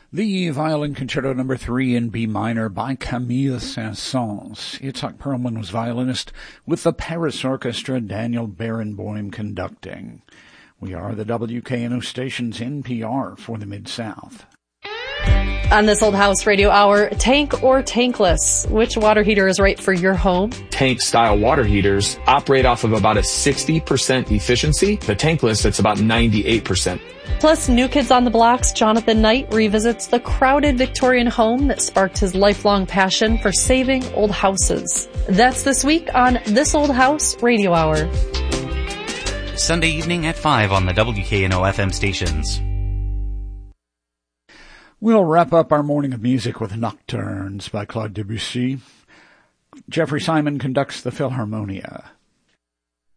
The Violin Concerto No. 3 in B minor by Camille Saint-Saëns. Itzhak Perlman was violinist with the Paris Orchestra, Daniel Barenboim conducting. We are the WKNO station's NPR for the Mid-South. On This Old House Radio Hour, tank or tankless? Which water heater is right for your home? Tank-style water heaters operate off of about a 60% efficiency. The tankless, it's about 98%. Plus, New Kids on the Block's Jonathan Knight revisits the crowded Victorian home that sparked his lifelong passion for saving old houses. That's this week on This Old House Radio Hour. Sunday evening at 5 on the WKNO FM stations. We'll wrap up our morning of music with Nocturnes by Claude Debussy. Jeffrey Simon conducts the Philharmonia.